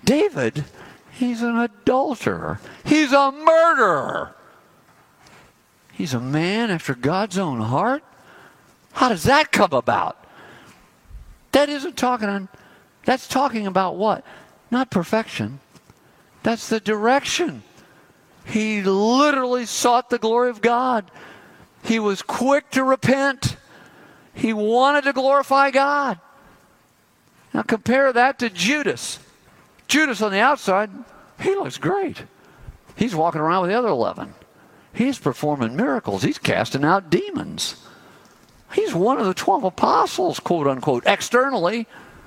David, he's an adulterer. He's a murderer. He's a man after God's own heart? How does that come about? That's talking about what? Not perfection. That's the direction. He literally sought the glory of God. He was quick to repent. He wanted to glorify God. Now compare that to Judas. Judas on the outside, he looks great. He's walking around with the other 11. He's performing miracles. He's casting out demons. He's one of the 12 apostles, quote unquote, externally.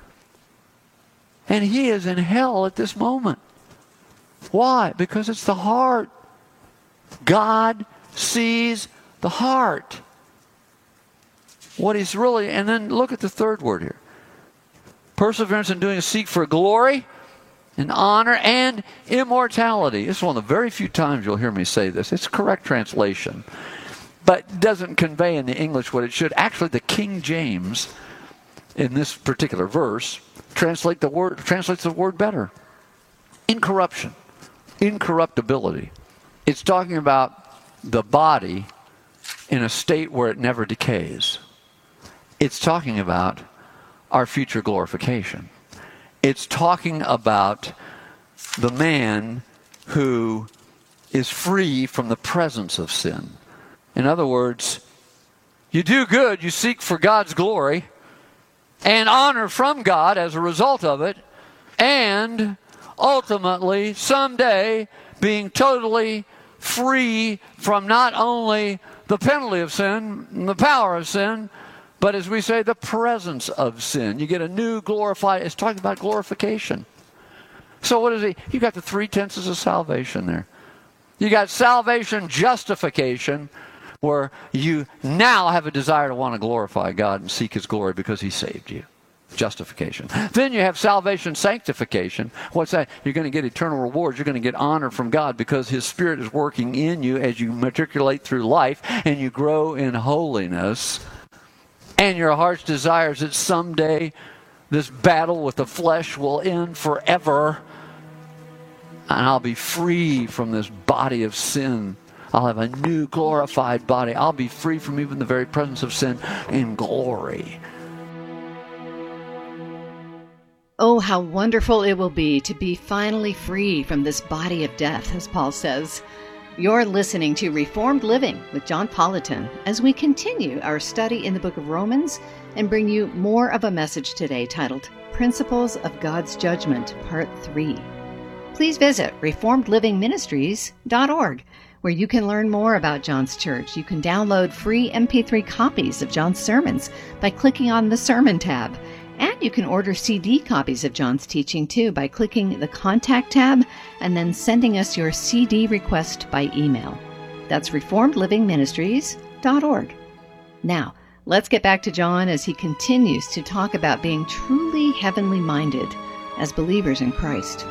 And he is in hell at this moment. Why? Because it's the heart. God sees the heart. What he's really, and then look at the third word here. Perseverance in doing, seek for glory and honor and immortality. This is one of the very few times you'll hear me say this. It's a correct translation, but doesn't convey in the English what it should. Actually, the King James, in this particular verse, translates the word better. Incorruption, incorruptibility. It's talking about the body in a state where it never decays. It's talking about our future glorification. It's talking about the man who is free from the presence of sin. In other words, you do good, you seek for God's glory and honor from God as a result of it, and ultimately, someday, being totally free from not only the penalty of sin, and the power of sin, but as we say, the presence of sin. You get a new glorified, it's talking about glorification. So what is it? You got the 3 tenses of salvation there. You got salvation, justification, where you now have a desire to want to glorify God and seek His glory because He saved you. Justification. Then you have salvation, sanctification. What's that? You're going to get eternal rewards. You're going to get honor from God because His Spirit is working in you as you matriculate through life and you grow in holiness. And your heart's desires that someday this battle with the flesh will end forever. And I'll be free from this body of sin. I'll have a new glorified body. I'll be free from even the very presence of sin in glory. Oh, how wonderful it will be to be finally free from this body of death, as Paul says. You're listening to Reformed Living with John Politan as we continue our study in the book of Romans and bring you more of a message today titled Principles of God's Judgment, Part 3. Please visit reformedlivingministries.org, where you can learn more about John's church. You can download free MP3 copies of John's sermons by clicking on the Sermon tab. And you can order CD copies of John's teaching too by clicking the Contact tab and then sending us your CD request by email. That's reformedlivingministries.org. Now, let's get back to John as he continues to talk about being truly heavenly minded as believers in Christ.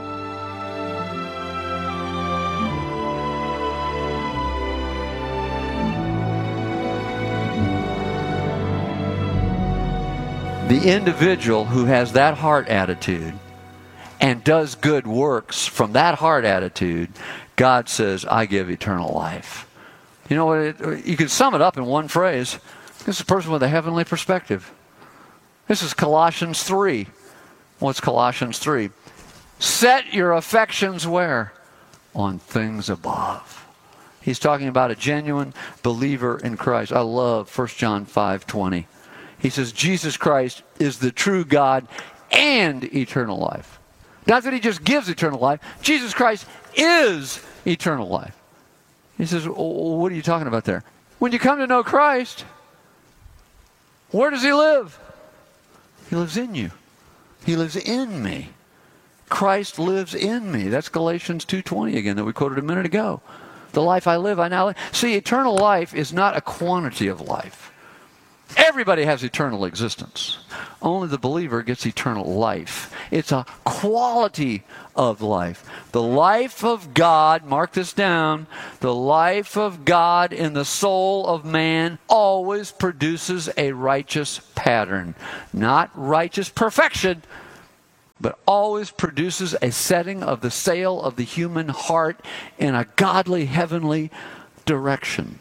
The individual who has that heart attitude and does good works from that heart attitude, God says, I give eternal life. You know what? You can sum it up in one phrase. This is a person with a heavenly perspective. This is Colossians 3. What's Colossians 3? Set your affections where? On things above. He's talking about a genuine believer in Christ. I love 1 John 5:20. He says, Jesus Christ is the true God and eternal life. Not that He just gives eternal life. Jesus Christ is eternal life. He says, what are you talking about there? When you come to know Christ, where does He live? He lives in you. He lives in me. Christ lives in me. That's Galatians 2:20 again that we quoted a minute ago. The life I live, I now live. See, eternal life is not a quantity of life. Everybody has eternal existence. Only the believer gets eternal life. It's a quality of life. The life of God, mark this down, the life of God in the soul of man always produces a righteous pattern. Not righteous perfection, but always produces a setting of the sail of the human heart in a godly, heavenly direction.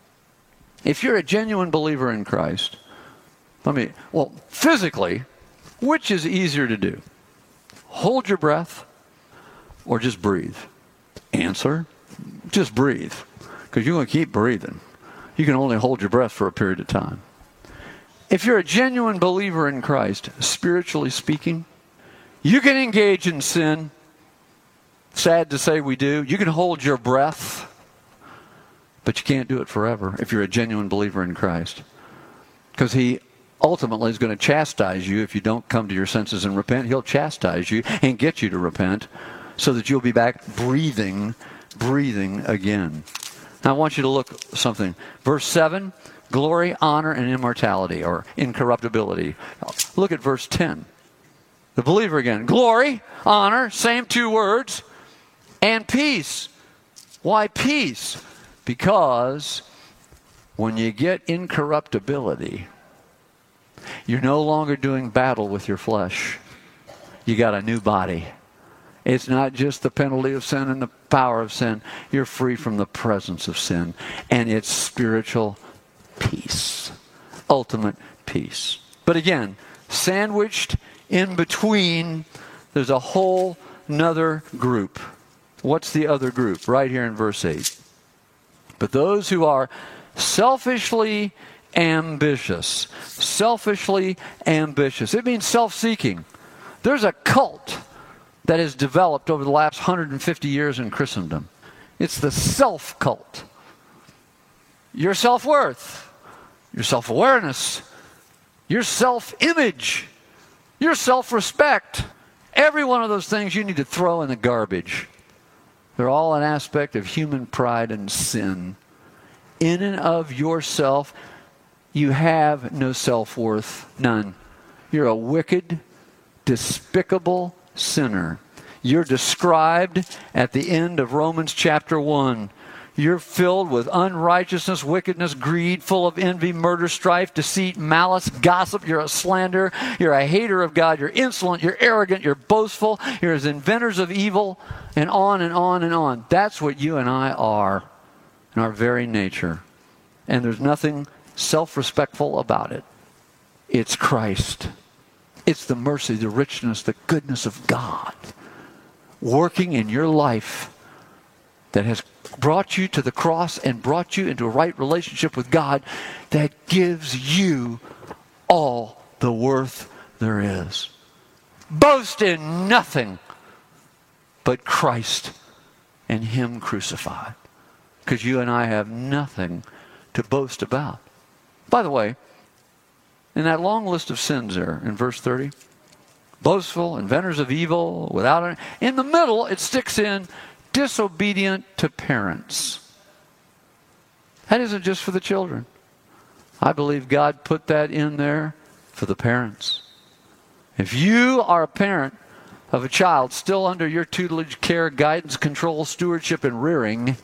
If you're a genuine believer in Christ, physically, which is easier to do? Hold your breath or just breathe? Answer, just breathe, because you're going to keep breathing. You can only hold your breath for a period of time. If you're a genuine believer in Christ, spiritually speaking, you can engage in sin. Sad to say we do. You can hold your breath, but you can't do it forever if you're a genuine believer in Christ. Because He ultimately is going to chastise you if you don't come to your senses and repent. He'll chastise you and get you to repent so that you'll be back breathing again. Now I want you to look at something. Verse 7, glory, honor, and immortality, or incorruptibility. Look at verse 10. The believer again. Glory, honor, same two words, and peace. Why peace? Because when you get incorruptibility, you're no longer doing battle with your flesh. You got a new body. It's not just the penalty of sin and the power of sin. You're free from the presence of sin. And it's spiritual peace. Ultimate peace. But again, sandwiched in between, there's a whole nother group. What's the other group? Right here in verse 8. But those who are selfishly ambitious. Selfishly ambitious. It means self-seeking. There's a cult that has developed over the last 150 years in Christendom. It's the self-cult. Your self-worth, your self-awareness, your self-image, your self-respect. Every one of those things you need to throw in the garbage. They're all an aspect of human pride and sin. In and of yourself, you have no self-worth. None. You're a wicked, despicable sinner. You're described at the end of Romans chapter 1. You're filled with unrighteousness, wickedness, greed, full of envy, murder, strife, deceit, malice, gossip. You're a slanderer. You're a hater of God. You're insolent. You're arrogant. You're boastful. You're as inventors of evil, and on and on and on. That's what you and I are in our very nature. And there's nothing self-respectful about it. It's Christ. It's the mercy, the richness, the goodness of God working in your life that has brought you to the cross and brought you into a right relationship with God that gives you all the worth there is. Boast in nothing but Christ and Him crucified. Because you and I have nothing to boast about. By the way, in that long list of sins there, in verse 30, boastful, inventors of evil, without any, in the middle it sticks in disobedient to parents. That isn't just for the children. I believe God put that in there for the parents. If you are a parent of a child still under your tutelage, care, guidance, control, stewardship, and rearing,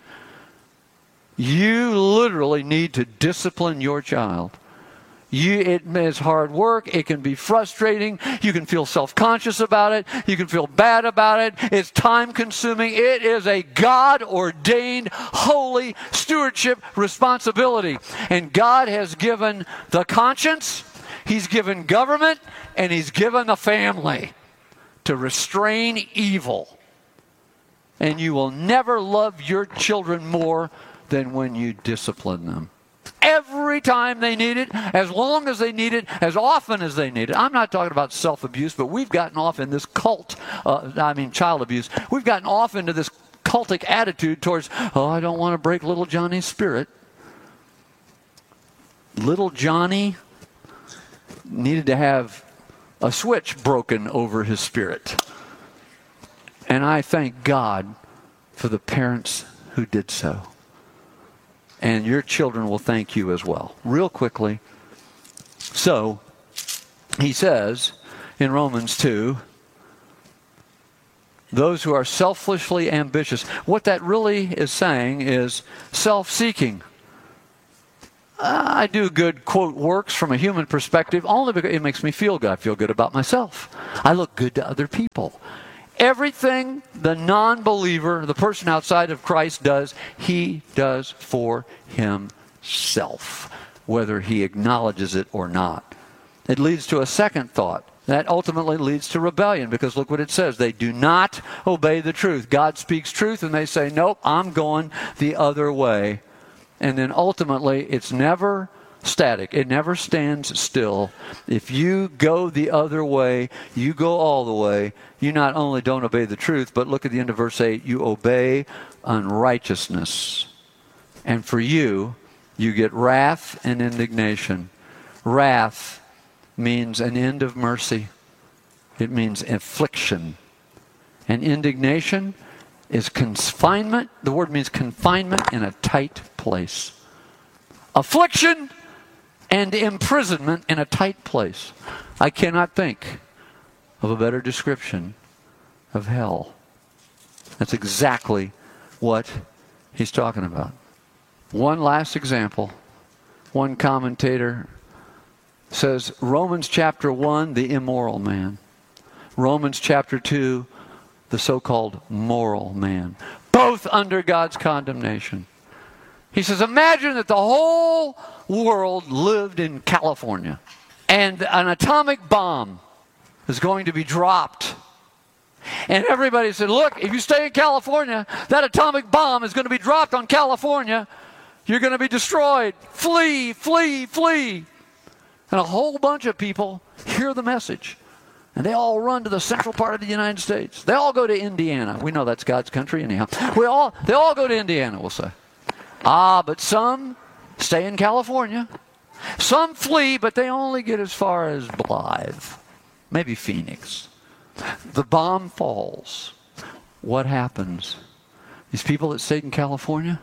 you literally need to discipline your child. It is hard work. It can be frustrating. You can feel self-conscious about it. You can feel bad about it. It's time-consuming. It is a God-ordained, holy stewardship responsibility. And God has given the conscience, He's given government, and He's given the family to restrain evil. And you will never love your children more than when you discipline them. Every time they need it, as long as they need it, as often as they need it. I'm not talking about self-abuse, but we've gotten off in this child abuse. We've gotten off into this cultic attitude towards, I don't want to break little Johnny's spirit. Little Johnny needed to have a switch broken over his spirit. And I thank God for the parents who did so. And your children will thank you as well. Real quickly. So, he says in Romans 2, those who are selfishly ambitious. What that really is saying is self-seeking. I do good, quote, works from a human perspective only because it makes me feel good. I feel good about myself. I look good to other people. Everything the non-believer, the person outside of Christ does, he does for himself, whether he acknowledges it or not. It leads to a second thought. That ultimately leads to rebellion, because look what it says. They do not obey the truth. God speaks truth and they say, nope, I'm going the other way. And then ultimately, it's never static. It never stands still. If you go the other way, you go all the way. You not only don't obey the truth, but look at the end of verse 8. You obey unrighteousness. And for you, you get wrath and indignation. Wrath means an end of mercy. It means affliction. And indignation is confinement. The word means confinement in a tight place. Affliction and imprisonment in a tight place. I cannot think of a better description of hell. That's exactly what he's talking about. One last example. One commentator says Romans chapter 1, the immoral man. Romans chapter 2, the so-called moral man. Both under God's condemnation. He says, imagine that the whole world lived in California and an atomic bomb is going to be dropped. And everybody said, look, if you stay in California, that atomic bomb is going to be dropped on California. You're going to be destroyed. Flee, flee, flee. And a whole bunch of people hear the message. And they all run to the central part of the United States. They all go to Indiana. We know that's God's country anyhow. They all go to Indiana, we'll say. But some stay in California. Some flee, but they only get as far as Blythe. Maybe Phoenix. The bomb falls. What happens? These people that stayed in California,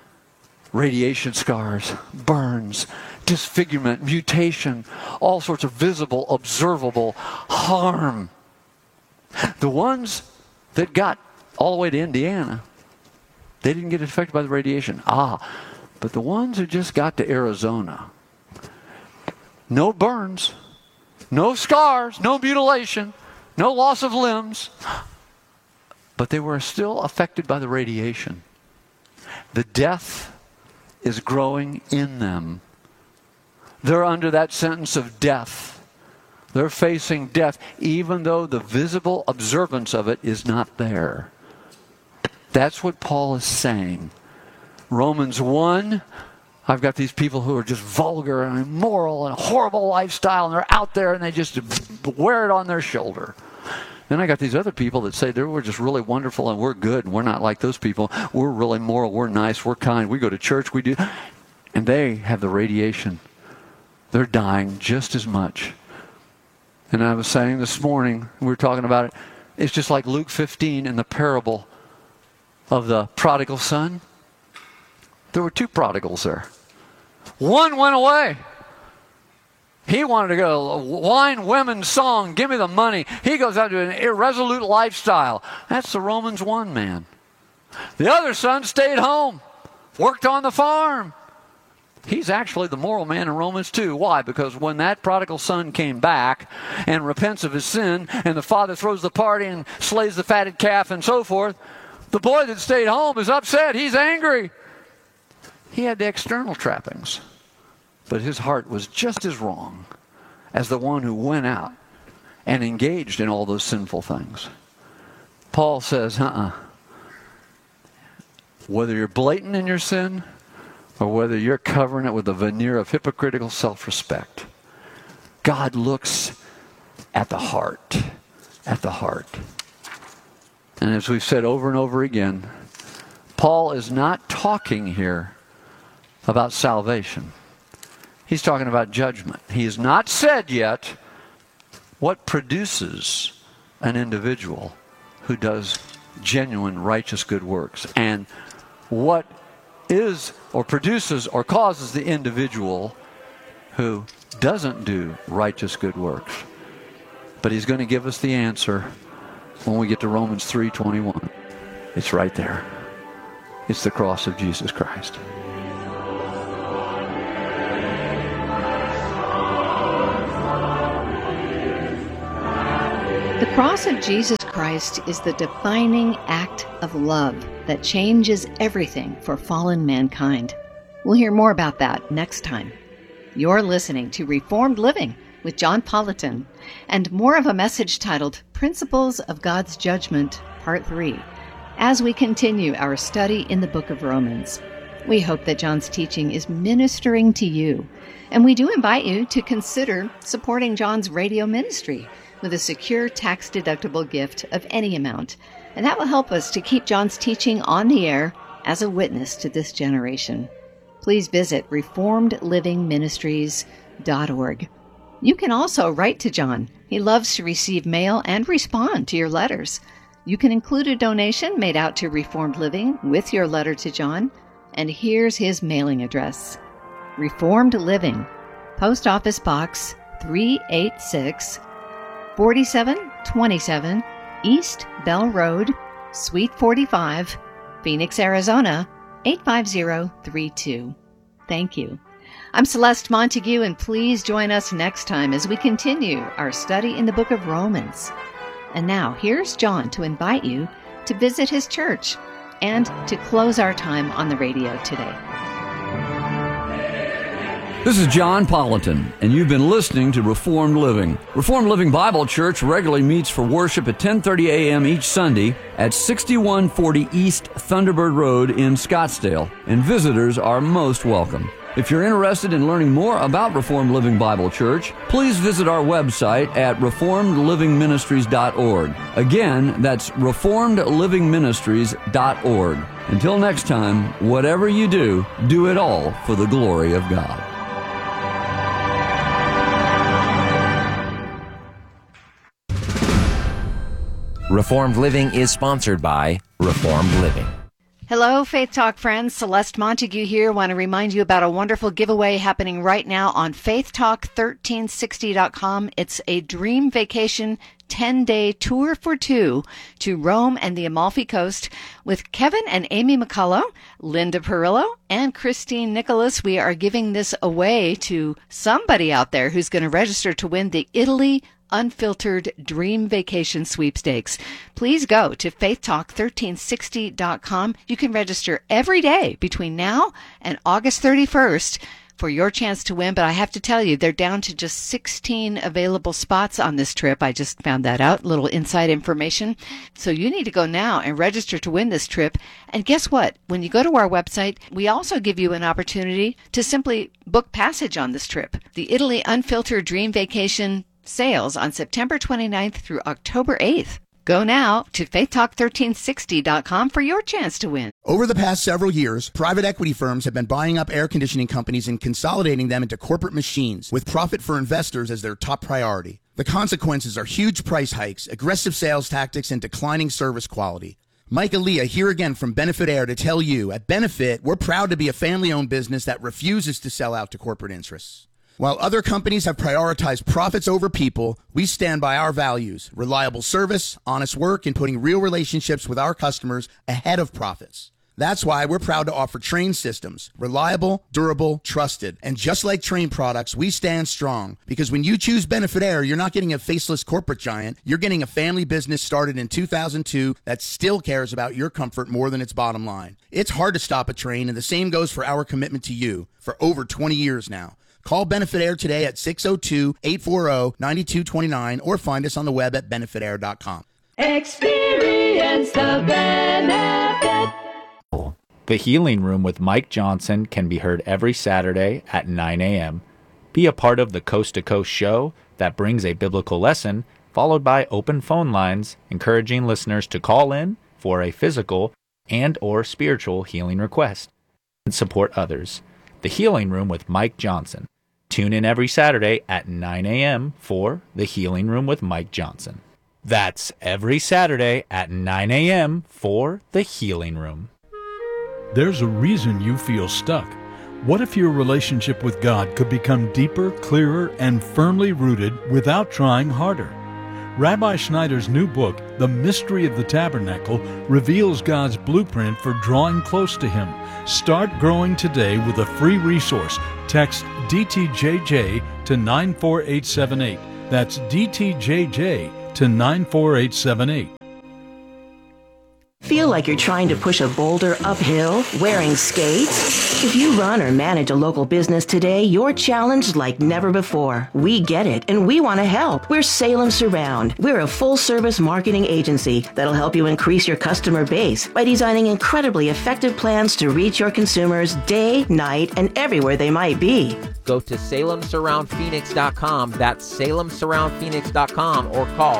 radiation scars, burns, disfigurement, mutation, all sorts of visible, observable harm. The ones that got all the way to Indiana, they didn't get affected by the radiation. But the ones who just got to Arizona, no burns, no scars, no mutilation, no loss of limbs, but they were still affected by the radiation. The death is growing in them. They're under that sentence of death. They're facing death, even though the visible observance of it is not there. That's what Paul is saying. Romans 1, I've got these people who are just vulgar and immoral and a horrible lifestyle, and they're out there and they just wear it on their shoulder. Then I got these other people that say we're just really wonderful and we're good and we're not like those people. We're really moral, we're nice, we're kind, we go to church, we do. And they have the radiation. They're dying just as much. And I was saying this morning, we were talking about it, it's just like Luke 15 in the parable of the prodigal son. There were two prodigals there. One went away. He wanted to go wine, women, song, give me the money. He goes out to an irresolute lifestyle. That's the Romans 1 man. The other son stayed home, worked on the farm. He's actually the moral man in Romans 2. Why? Because when that prodigal son came back and repents of his sin, and the father throws the party and slays the fatted calf and so forth, the boy that stayed home is upset. He's angry. He had the external trappings, but his heart was just as wrong as the one who went out and engaged in all those sinful things. Paul says, whether you're blatant in your sin or whether you're covering it with a veneer of hypocritical self-respect, God looks at the heart, at the heart. And as we've said over and over again, Paul is not talking here about salvation. He's talking about judgment. He has not said yet what produces an individual who does genuine righteous good works, and what is or produces or causes the individual who doesn't do righteous good works. But he's going to give us the answer when we get to Romans 3:21. It's right there. It's the cross of Jesus Christ. cross of Jesus Christ is the defining act of love that changes everything for fallen mankind. We'll hear more about that next time. You're listening to Reformed Living with John Politan, and more of a message titled Principles of God's Judgment, Part 3, as we continue our study in the book of Romans. We hope that John's teaching is ministering to you, and we do invite you to consider supporting John's radio ministry with a secure tax-deductible gift of any amount, and that will help us to keep John's teaching on the air as a witness to this generation. Please visit reformedlivingministries.org. You can also write to John. He loves to receive mail and respond to your letters. You can include a donation made out to Reformed Living with your letter to John. And here's his mailing address. Reformed Living, Post Office Box 386, 4727 East Bell Road, Suite 45, Phoenix, Arizona, 85032. Thank you. I'm Celeste Montague, and please join us next time as we continue our study in the book of Romans. And now, here's John to invite you to visit his church and to close our time on the radio today. This is John Politan, and you've been listening to Reformed Living. Reformed Living Bible Church regularly meets for worship at 10:30 a.m. each Sunday at 6140 East Thunderbird Road in Scottsdale, and visitors are most welcome. If you're interested in learning more about Reformed Living Bible Church, please visit our website at reformedlivingministries.org. Again, that's reformedlivingministries.org. Until next time, whatever you do, do it all for the glory of God. Reformed Living is sponsored by Reformed Living. Hello, Faith Talk friends. Celeste Montague here. Want to remind you about a wonderful giveaway happening right now on faithtalk1360.com. It's a dream vacation 10-day tour for two to Rome and the Amalfi Coast with Kevin and Amy McCullough, Linda Perillo, and Christine Nicholas. We are giving this away to somebody out there who's going to register to win the Italy Unfiltered Dream Vacation Sweepstakes. Please go to faithtalk1360.com. You can register every day between now and August 31st for your chance to win, but I have to tell you, they're down to just 16 available spots on this trip. I just found that out, little inside information. So you need to go now and register to win this trip. And guess what? When you go to our website, we also give you an opportunity to simply book passage on this trip. The Italy Unfiltered Dream Vacation sales on September 29th through October 8th. Go now to faithtalk1360.com for your chance to win. Over the past several years, private equity firms have been buying up air conditioning companies and consolidating them into corporate machines with profit for investors as their top priority. The consequences are huge price hikes, aggressive sales tactics, and declining service quality. Mike Aaliyah here again from Benefit Air to tell you, at Benefit, we're proud to be a family-owned business that refuses to sell out to corporate interests. While other companies have prioritized profits over people, we stand by our values: reliable service, honest work, and putting real relationships with our customers ahead of profits. That's why we're proud to offer Trane systems. Reliable, durable, trusted. And just like Trane products, we stand strong. Because when you choose Benefit Air, you're not getting a faceless corporate giant. You're getting a family business started in 2002 that still cares about your comfort more than its bottom line. It's hard to stop a Trane, and the same goes for our commitment to you for over 20 years now. Call Benefit Air today at 602-840-9229 or find us on the web at benefitair.com. Experience the benefit. The Healing Room with Mike Johnson can be heard every Saturday at 9 a.m. Be a part of the Coast to Coast show that brings a biblical lesson, followed by open phone lines, encouraging listeners to call in for a physical and or spiritual healing request and support others. The Healing Room with Mike Johnson. Tune in every Saturday at 9 a.m. for The Healing Room with Mike Johnson. That's every Saturday at 9 a.m. for The Healing Room. There's a reason you feel stuck. What if your relationship with God could become deeper, clearer, and firmly rooted without trying harder? Rabbi Schneider's new book, The Mystery of the Tabernacle, reveals God's blueprint for drawing close to Him. Start growing today with a free resource. Text DTJJ to 94878. That's DTJJ to 94878. Feel like you're trying to push a boulder uphill wearing skates? If you run or manage a local business today, you're challenged like never before. We get it, and we want to help. We're Salem Surround. We're a full-service marketing agency that'll help you increase your customer base by designing incredibly effective plans to reach your consumers day, night, and everywhere they might be. Go to SalemSurroundPhoenix.com. That's SalemSurroundPhoenix.com or call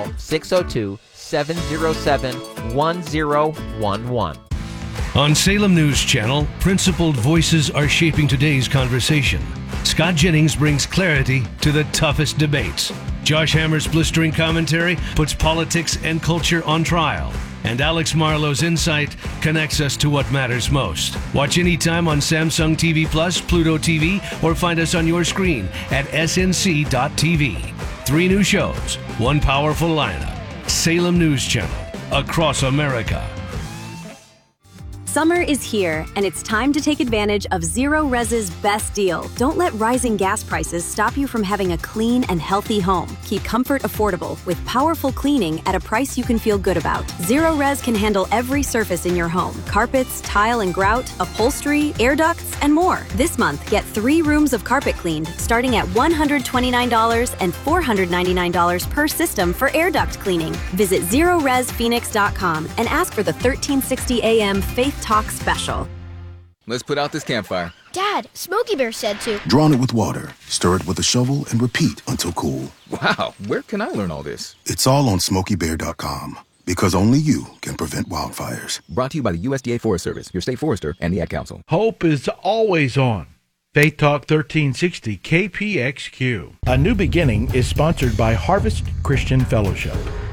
602-707-1011. On Salem News Channel, principled voices are shaping today's conversation. Scott Jennings brings clarity to the toughest debates. Josh Hammer's blistering commentary puts politics and culture on trial. And Alex Marlowe's insight connects us to what matters most. Watch anytime on Samsung TV Plus, Pluto TV, or find us on your screen at snc.tv. 3 new shows, 1 powerful lineup. Salem News Channel, across America. Summer is here, and it's time to take advantage of Zero Res's best deal. Don't let rising gas prices stop you from having a clean and healthy home. Keep comfort affordable with powerful cleaning at a price you can feel good about. Zero Res can handle every surface in your home: carpets, tile and grout, upholstery, air ducts, and more. This month, get 3 rooms of carpet cleaned, starting at $129 and $499 per system for air duct cleaning. Visit ZeroResPhoenix.com and ask for the 1360 AM Faith Talk special. Let's put out this campfire. Dad, Smokey Bear said to. Drown it with water, stir it with a shovel, and repeat until cool. Wow, where can I learn all this? It's all on SmokeyBear.com, because only you can prevent wildfires. Brought to you by the USDA Forest Service, your state forester, and the Ad Council. Hope is always on. Faith Talk 1360 KPXQ. A New Beginning is sponsored by Harvest Christian Fellowship.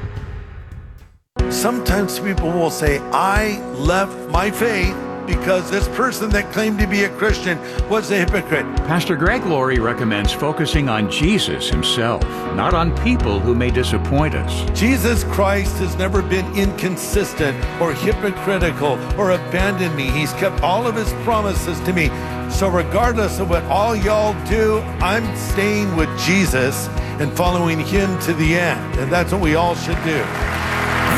Sometimes people will say, I left my faith because this person that claimed to be a Christian was a hypocrite. Pastor Greg Laurie recommends focusing on Jesus himself, not on people who may disappoint us. Jesus Christ has never been inconsistent or hypocritical or abandoned me. He's kept all of his promises to me. So regardless of what all y'all do, I'm staying with Jesus and following him to the end. And that's what we all should do.